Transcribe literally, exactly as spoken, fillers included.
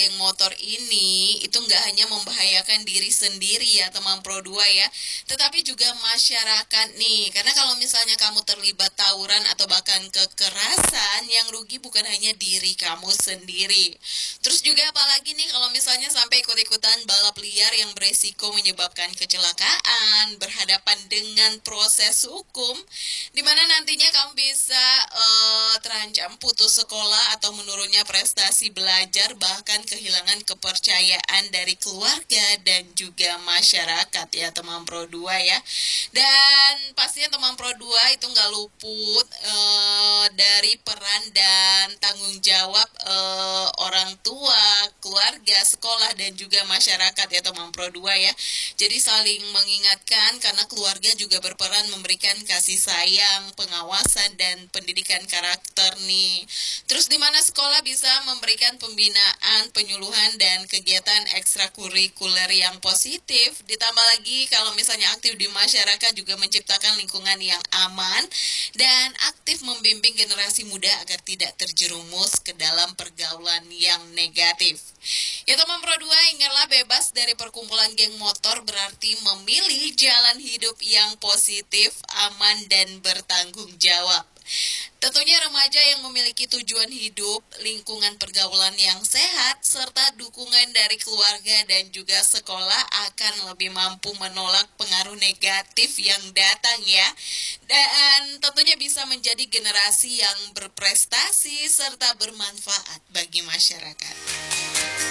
geng motor ini itu nggak hanya membahayakan diri sendiri ya teman Pro dua ya, tetapi juga masyarakat nih. Karena kalau misalnya kamu terlibat tawuran atau bahkan kekerasan, yang rugi bukan hanya diri kamu sendiri. Terus juga apalagi nih kalau misalnya sampai ikut-ikutan balap liar yang beresiko menyebabkan kecelakaan, berhadapan dengan proses hukum, di mana nantinya kamu bisa uh, terancam putus sekolah atau menurunnya prestasi belajar, bahkan kehilangan kepercayaan dari keluarga dan juga masyarakat ya teman Pro dua ya. Dan pastinya teman Pro dua itu nggak luput uh, dari peran dan tanggung jawab uh, orang tua, keluarga, sekolah, dan juga masyarakat ya teman Pro dua ya. Jadi saling mengingatkan karena keluarga juga berperan memberikan kasih sayang, pengawasan, dan pendidikan karakter nih. Terus di mana sekolah bisa memberikan pembinaan, penyuluhan, dan kegiatan ekstrakurikuler yang positif. Ditambah lagi kalau misalnya aktif di masyarakat juga menciptakan lingkungan yang aman dan aktif membimbing generasi muda agar tidak terjerumus ke dalam pergaulan yang negatif. Ya teman Pro dua, ingatlah bebas dari perkumpulan geng motor berarti memilih jalan hidup yang positif, aman, dan bertanggung jawab. Tentunya remaja yang memiliki tujuan hidup, lingkungan pergaulan yang sehat, serta dukungan dari keluarga dan juga sekolah akan lebih mampu menolak pengaruh negatif yang datang ya. Dan tentunya bisa menjadi generasi yang berprestasi serta bermanfaat bagi masyarakat.